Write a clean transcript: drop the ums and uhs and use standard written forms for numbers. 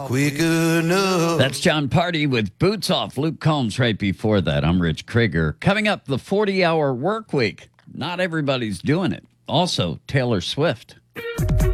quick enough. That's John Party with Boots Off. Luke Combs right before that. I'm Rich Krieger. Coming up, the 40-hour work week. Not everybody's doing it. Also, Taylor Swift.